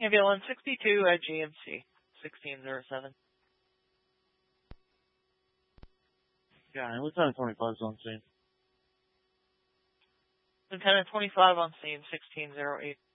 Ambulance 62 at GMC 1607. Yeah, Lieutenant 25's on scene. Lieutenant 25 on scene 1608.